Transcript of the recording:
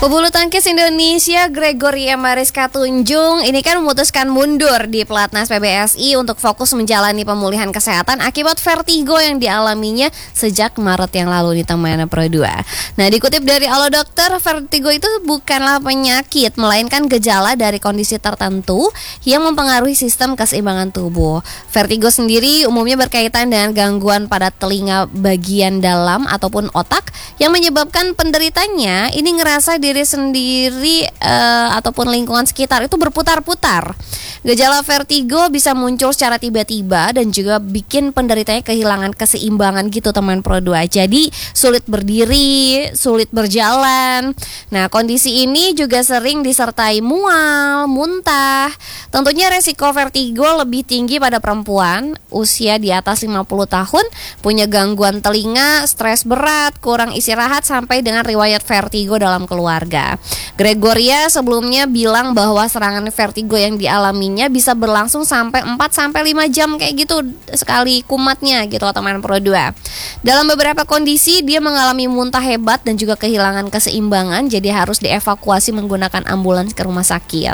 Pebulu tangkis Indonesia Gregoria Mariska Tunjung ini kan memutuskan mundur di Pelatnas PBSI untuk fokus menjalani pemulihan kesehatan akibat vertigo yang dialaminya sejak Maret yang lalu di Teman Pro 2. Nah, dikutip dari Alo Dokter, vertigo itu bukanlah penyakit, melainkan gejala dari kondisi tertentu yang mempengaruhi sistem keseimbangan tubuh. Vertigo sendiri umumnya berkaitan dengan gangguan pada telinga bagian dalam ataupun otak yang menyebabkan penderitanya ini ngerasa diri sendiri ataupun lingkungan sekitar itu berputar-putar. Gejala vertigo bisa muncul secara tiba-tiba dan juga bikin penderitanya kehilangan keseimbangan gitu teman Pro 2. Jadi sulit berdiri, sulit berjalan. Nah, kondisi ini juga sering disertai mual, muntah. Tentunya resiko vertigo lebih tinggi pada perempuan usia di atas 50 tahun, punya gangguan telinga, stres berat, kurang istirahat sampai dengan riwayat vertigo dalam keluarga. Gregoria sebelumnya bilang bahwa serangan vertigo yang dialaminya bisa berlangsung sampai 4-5 jam kayak gitu sekali kumatnya gitu teman Pro 2. Dalam beberapa kondisi dia mengalami muntah hebat dan juga kehilangan keseimbangan, jadi harus dievakuasi menggunakan ambulans ke rumah sakit.